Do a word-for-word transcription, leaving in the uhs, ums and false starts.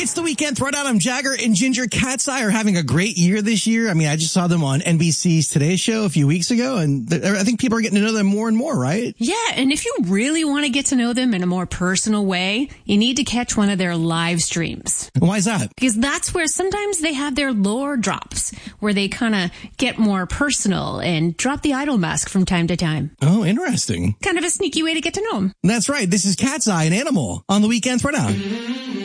It's the Weekend Throwdown. I'm Jagger and Ginger. Cat's Eye are having a great year this year. I mean, I just saw them on N B C's Today Show a few weeks ago, and I think people are getting to know them more and more, right? Yeah, and if you really want to get to know them in a more personal way, you need to catch one of their live streams. Why is that? Because that's where sometimes they have their lore drops, where they kind of get more personal and drop the idol mask from time to time. Oh, interesting. Kind of a sneaky way to get to know them. That's right. This is Cat's Eye, an animal, on the Weekend Throwdown.